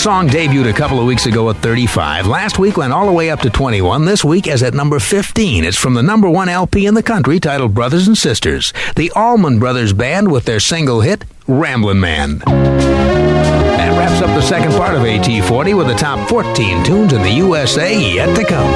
song debuted a couple of weeks ago at 35. Last week went all the way up to 21. This week is at number 15. It's from the number one LP in the country titled Brothers and Sisters. The Allman Brothers Band with their single hit, Ramblin' Man. That wraps up the second part of AT40 with the top 14 tunes in the USA yet to come.